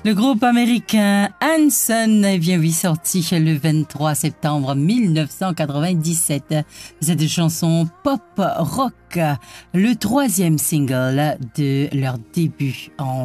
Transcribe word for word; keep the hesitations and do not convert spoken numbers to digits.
Le groupe américain Hanson est bien oui sorti le vingt-trois septembre mille neuf cent quatre-vingt-dix-sept. Cette chanson pop rock, le troisième single de leur début en